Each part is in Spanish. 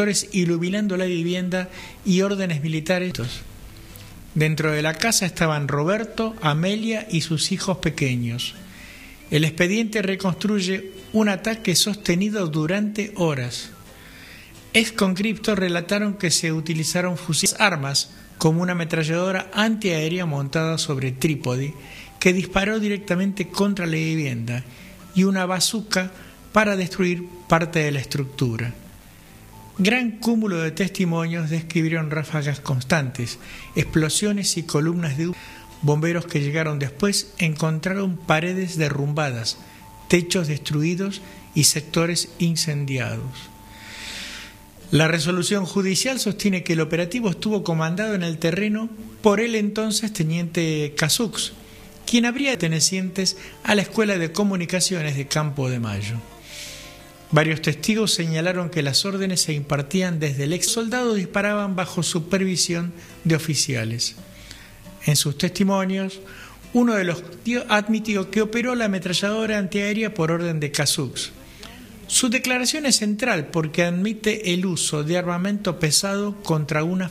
iluminando la vivienda y órdenes militares. Dentro de la casa estaban Roberto, Amelia y sus hijos pequeños. El expediente reconstruye un ataque sostenido durante horas. Ex-conscriptos relataron que se utilizaron fusiles, armas, como una ametralladora antiaérea montada sobre trípode, que disparó directamente contra la vivienda, y una bazuca para destruir parte de la estructura. Gran cúmulo de testimonios describieron ráfagas constantes, explosiones y columnas de humo. Bomberos que llegaron después encontraron paredes derrumbadas, techos destruidos y sectores incendiados. La resolución judicial sostiene que el operativo estuvo comandado en el terreno por el entonces teniente Casux, quien habría pertenecientes a la Escuela de Comunicaciones de Campo de Mayo. Varios testigos señalaron que las órdenes se impartían desde el ex soldado, disparaban bajo supervisión de oficiales. En sus testimonios, uno de los admitió que operó la ametralladora antiaérea por orden de Casux. Su declaración es central porque admite el uso de armamento pesado contra una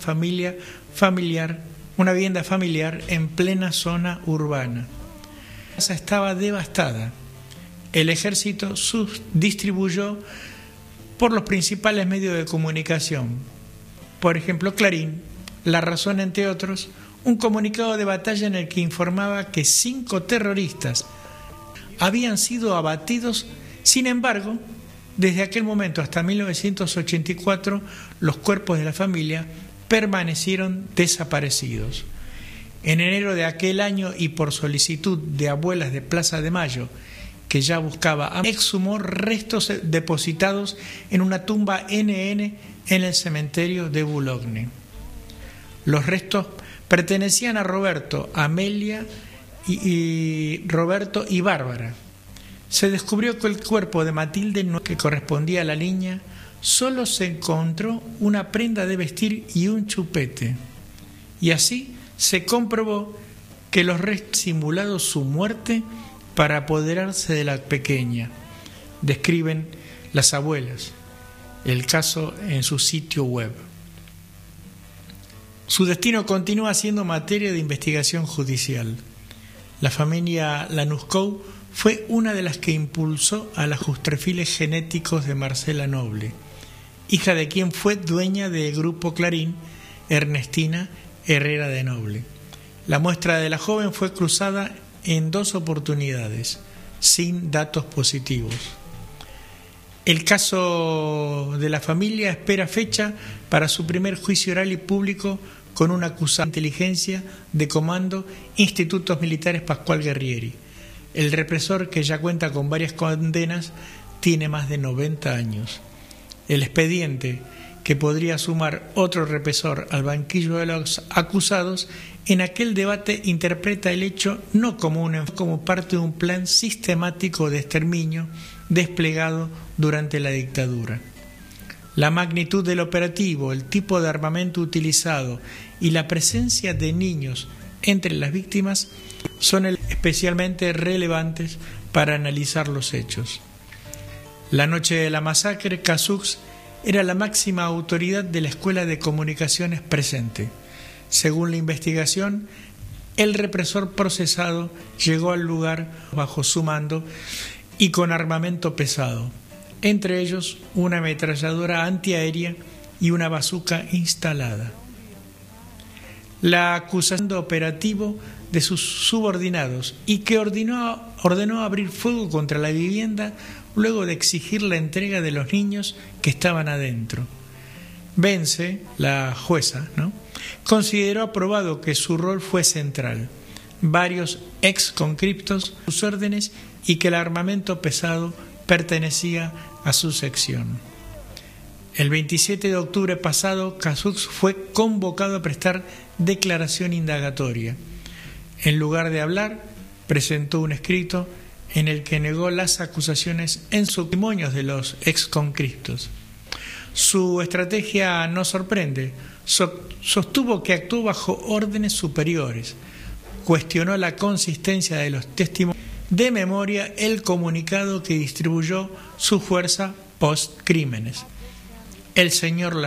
vivienda familiar en plena zona urbana. La casa estaba devastada. El ejército distribuyó por los principales medios de comunicación, por ejemplo Clarín, La Razón, entre otros, un comunicado de batalla en el que informaba que 5 terroristas habían sido abatidos. Sin embargo, desde aquel momento hasta 1984, los cuerpos de la familia permanecieron desaparecidos. En enero de aquel año, y por solicitud de abuelas de Plaza de Mayo, que ya buscaba, exhumó restos depositados en una tumba NN en el cementerio de Boulogne. Los restos pertenecían a Roberto, Amelia Roberto y Bárbara. Se descubrió que el cuerpo de Matilde, que correspondía a la niña, solo se encontró una prenda de vestir y un chupete. Y así se comprobó que los restos simularon su muerte para apoderarse de la pequeña. Describen las abuelas el caso en su sitio web. Su destino continúa siendo materia de investigación judicial. La familia Lanuscow fue una de las que impulsó a los perfiles genéticos de Marcela Noble, hija de quien fue dueña del Grupo Clarín, Ernestina Herrera de Noble. La muestra de la joven fue cruzada en 2 oportunidades, sin datos positivos. El caso de la familia espera fecha para su primer juicio oral y público con un acusado de inteligencia de comando Institutos Militares Pascual Guerrieri. El represor, que ya cuenta con varias condenas, tiene más de 90 años. El expediente, que podría sumar otro represor al banquillo de los acusados, en aquel debate interpreta el hecho no como parte de un plan sistemático de exterminio desplegado durante la dictadura. La magnitud del operativo, el tipo de armamento utilizado y la presencia de niños entre las víctimas son especialmente relevantes para analizar los hechos. La noche de la masacre, Casux era la máxima autoridad de la Escuela de Comunicaciones presente. Según la investigación, el represor procesado llegó al lugar bajo su mando y con armamento pesado, entre ellos una ametralladora antiaérea y una bazuca instalada. La acusación de operativo de sus subordinados y que ordenó abrir fuego contra la vivienda luego de exigir la entrega de los niños que estaban adentro. Vence, la jueza, consideró aprobado que su rol fue central. Varios ex-conscriptos sus órdenes y que el armamento pesado pertenecía a su sección. El 27 de octubre pasado, Casux fue convocado a prestar declaración indagatoria. En lugar de hablar, presentó un escrito en el que negó las acusaciones en sus testimonios de los ex-conscriptos. Su estrategia no sorprende. Sostuvo que actuó bajo órdenes superiores. Cuestionó la consistencia de los testimonios. De memoria el comunicado que distribuyó su fuerza post-crímenes. El señor